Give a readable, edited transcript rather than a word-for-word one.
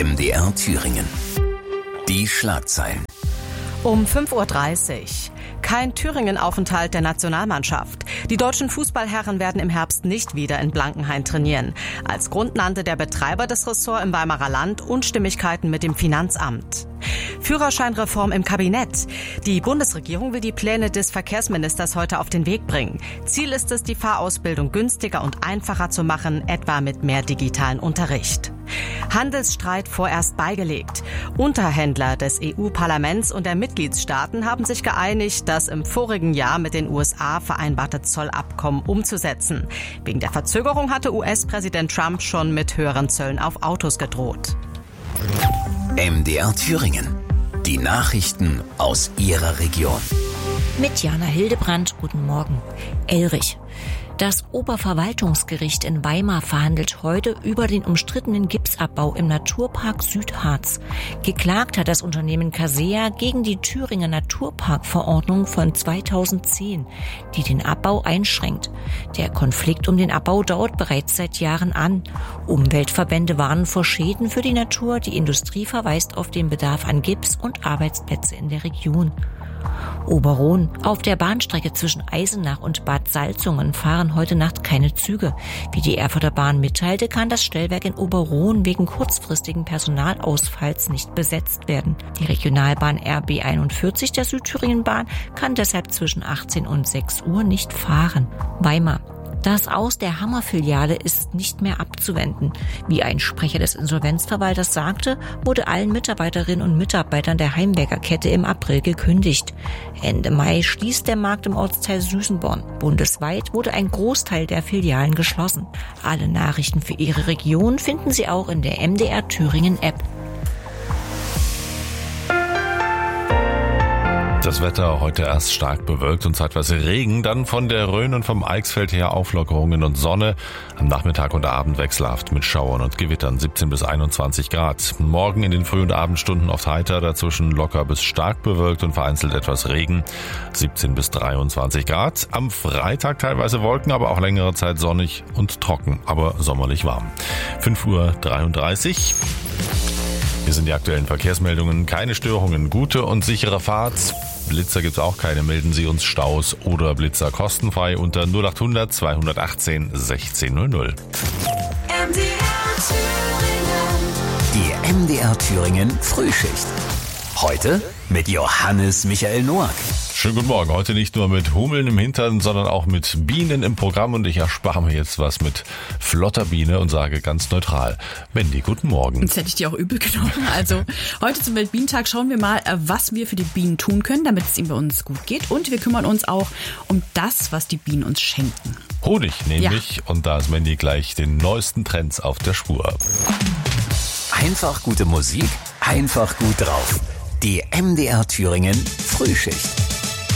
MDR Thüringen. Die Schlagzeilen. Um 5:30 Uhr. Kein Thüringen-Aufenthalt der Nationalmannschaft. Die deutschen Fußballherren werden im Herbst nicht wieder in Blankenhain trainieren. Als Grund nannte der Betreiber des Ressorts im Weimarer Land Unstimmigkeiten mit dem Finanzamt. Führerscheinreform im Kabinett. Die Bundesregierung will die Pläne des Verkehrsministers heute auf den Weg bringen. Ziel ist es, die Fahrausbildung günstiger und einfacher zu machen, etwa mit mehr digitalen Unterricht. Handelsstreit vorerst beigelegt. Unterhändler des EU-Parlaments und der Mitgliedstaaten haben sich geeinigt, das im vorigen Jahr mit den USA vereinbarte Zollabkommen umzusetzen. Wegen der Verzögerung hatte US-Präsident Trump schon mit höheren Zöllen auf Autos gedroht. MDR Thüringen. Die Nachrichten aus Ihrer Region. Mit Jana Hildebrand, guten Morgen. Elrich. Das Oberverwaltungsgericht in Weimar verhandelt heute über den umstrittenen Gipsabbau im Naturpark Südharz. Geklagt hat das Unternehmen Casea gegen die Thüringer Naturparkverordnung von 2010, die den Abbau einschränkt. Der Konflikt um den Abbau dauert bereits seit Jahren an. Umweltverbände warnen vor Schäden für die Natur, die Industrie verweist auf den Bedarf an Gips und Arbeitsplätze in der Region. Oberrohn. Auf der Bahnstrecke zwischen Eisenach und Bad Salzungen fahren heute Nacht keine Züge. Wie die Erfurter Bahn mitteilte, kann das Stellwerk in Oberrohn wegen kurzfristigen Personalausfalls nicht besetzt werden. Die Regionalbahn RB 41 der Südthüringenbahn kann deshalb zwischen 18 und 6 Uhr nicht fahren. Weimar. Das Aus der Hammer-Filiale ist nicht mehr abzuwenden. Wie ein Sprecher des Insolvenzverwalters sagte, wurde allen Mitarbeiterinnen und Mitarbeitern der Heimwerkerkette im April gekündigt. Ende Mai schließt der Markt im Ortsteil Süßenborn. Bundesweit wurde ein Großteil der Filialen geschlossen. Alle Nachrichten für Ihre Region finden Sie auch in der MDR Thüringen App. Das Wetter heute erst stark bewölkt und zeitweise Regen, dann von der Rhön und vom Eichsfeld her Auflockerungen und Sonne. Am Nachmittag und Abend wechselhaft mit Schauern und Gewittern, 17 bis 21 Grad. Morgen in den Früh- und Abendstunden oft heiter, dazwischen locker bis stark bewölkt und vereinzelt etwas Regen, 17 bis 23 Grad. Am Freitag teilweise Wolken, aber auch längere Zeit sonnig und trocken, aber sommerlich warm. 5:33 Uhr. Hier sind die aktuellen Verkehrsmeldungen. Keine Störungen, gute und sichere Fahrt. Blitzer gibt's auch keine. Melden Sie uns Staus oder Blitzer kostenfrei unter 0800 218 1600. Die MDR Thüringen Frühschicht. Heute mit Johannes Michael Noack. Schönen guten Morgen. Heute nicht nur mit Hummeln im Hintern, sondern auch mit Bienen im Programm. Und ich erspare mir jetzt was mit flotter Biene und sage ganz neutral: Wendy, guten Morgen. Das hätte ich dir auch übel genommen. Also heute zum Weltbienentag schauen wir mal, was wir für die Bienen tun können, damit es ihnen bei uns gut geht. Und wir kümmern uns auch um das, was die Bienen uns schenken. Honig nämlich. Ja. Und da ist Wendy gleich den neuesten Trends auf der Spur. Einfach gute Musik, einfach gut drauf. Die MDR Thüringen Frühschicht.